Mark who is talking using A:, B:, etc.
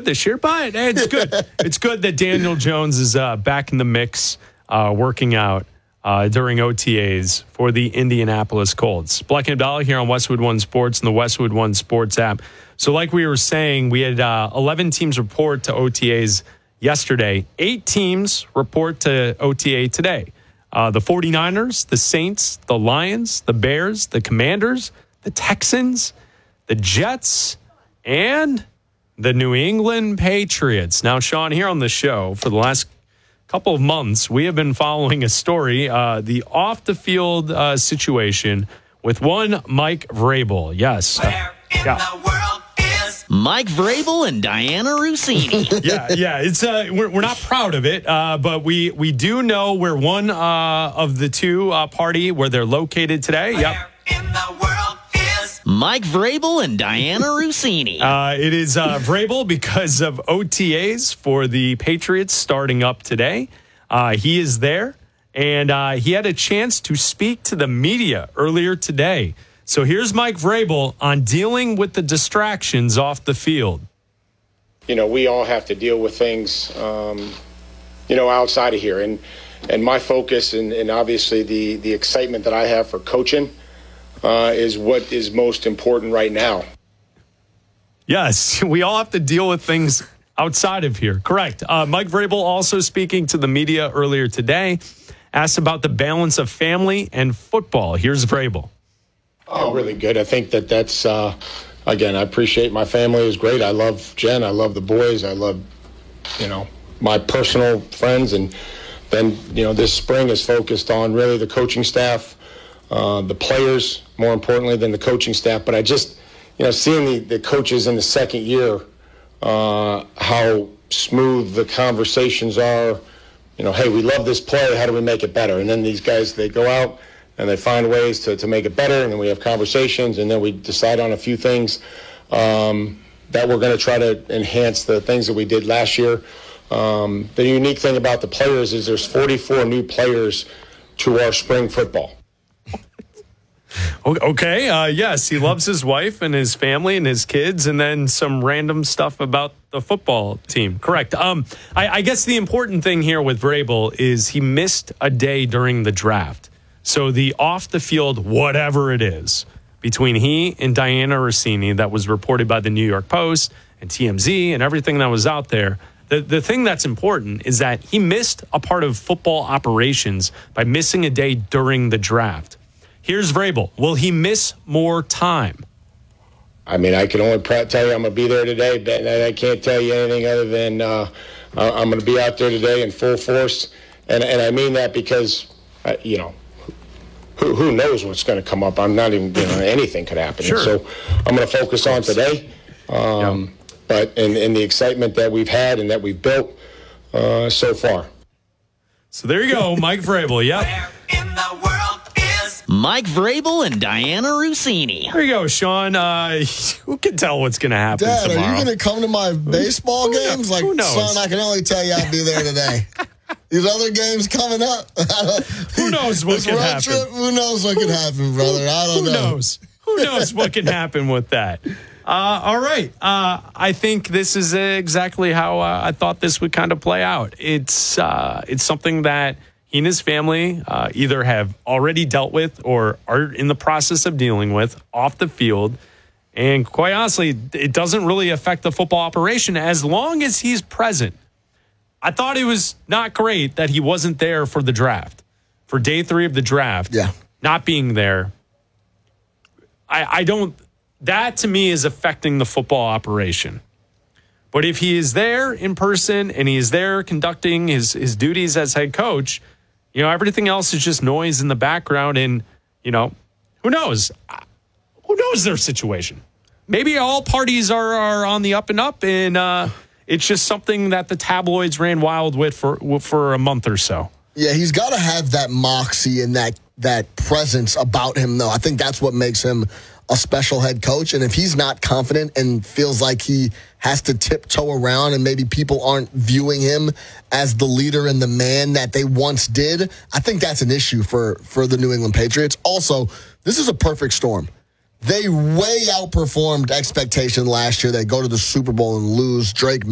A: good this year, but it's good. It's good that Daniel Jones is back in the mix, working out during OTAs for the Indianapolis Colts. Black and Abdallah here on Westwood One Sports and the Westwood One Sports app. So like we were saying, we had 11 teams report to OTAs yesterday. 8 teams report to OTA today. The 49ers, the Saints, the Lions, the Bears, the Commanders, the Texans, the Jets, and the New England Patriots. Now, Sean, here on the show for the last couple of months, we have been following a story, the off-the-field situation with one Mike Vrabel. Yes.
B: Where in the world is
C: Mike Vrabel and Diana Rossini?
A: Yeah. It's we're not proud of it, but we do know where one of the two party where they're located today.
B: where in the world is
C: Mike Vrabel and Diana Rossini.
A: It is Vrabel because of OTAs for the Patriots starting up today. He is there, and he had a chance to speak to the media earlier today. So here's Mike Vrabel on dealing with the distractions off the field.
D: You know, we all have to deal with things, outside of here. And my focus and obviously the excitement that I have for coaching is what is most important right now.
A: Yes, we all have to deal with things outside of here. Correct. Mike Vrabel also speaking to the media earlier today, asked about the balance of family and football. Here's Vrabel.
D: Oh, really good. I think that's, again, I appreciate my family is great. I love Jen. I love the boys. I love, my personal friends. And then, this spring is focused on really the coaching staff, the players, more importantly than the coaching staff. But I just, seeing the coaches in the second year, how smooth the conversations are, hey, we love this play. How do we make it better? And then these guys, they go out and they find ways to make it better. And then we have conversations, and then we decide on a few things that we're going to try to enhance the things that we did last year. The unique thing about the players is there's 44 new players to our spring football.
A: Okay. Yes, he loves his wife and his family and his kids, and then some random stuff about the football team. Correct. I guess the important thing here with Vrabel is he missed a day during the draft. So the off-the-field whatever it is between he and Diana Rossini that was reported by the New York Post and TMZ and everything that was out there, the thing that's important is that he missed a part of football operations by missing a day during the draft. Here's Vrabel. Will he miss more time?
D: I mean, I can only tell you I'm going to be there today, but I can't tell you anything other than I'm going to be out there today in full force. And I mean that because, who knows what's going to come up? I'm not even, anything could happen.
A: Sure.
D: So I'm going to focus on today. But in the excitement that we've had and that we've built so far.
A: So there you go, Mike Vrabel. Yep.
B: where in the world is
C: Mike Vrabel and Diana Rossini.
A: There you go, Sean. Who can tell what's going to happen
E: Dad,
A: tomorrow?
E: are you going to come to my baseball games? Like,
A: who knows?
E: son, I can only tell you I'll be there today. These other games coming up.
A: Who knows what
E: this
A: can
E: road
A: happen?
E: Trip, who knows what can happen, brother? I don't know.
A: Who knows what can happen with that? All right. I think this is exactly how I thought this would kind of play out. It's something that he and his family either have already dealt with or are in the process of dealing with off the field. And quite honestly, it doesn't really affect the football operation as long as he's present. I thought it was not great that he wasn't there for the draft, for day 3 of the draft.
E: Yeah.
A: Not being there. I don't, that to me is affecting the football operation. But if he is there in person and he is there conducting his duties as head coach, everything else is just noise in the background. And, who knows? Who knows their situation? Maybe all parties are on the up and up, and it's just something that the tabloids ran wild with for a month or so.
E: Yeah, he's got to have that moxie and that presence about him, though. I think that's what makes him a special head coach. And if he's not confident and feels like he has to tiptoe around and maybe people aren't viewing him as the leader and the man that they once did, I think that's an issue for the New England Patriots. Also, this is a perfect storm. They way outperformed expectation last year. They go to the Super Bowl and lose. Drake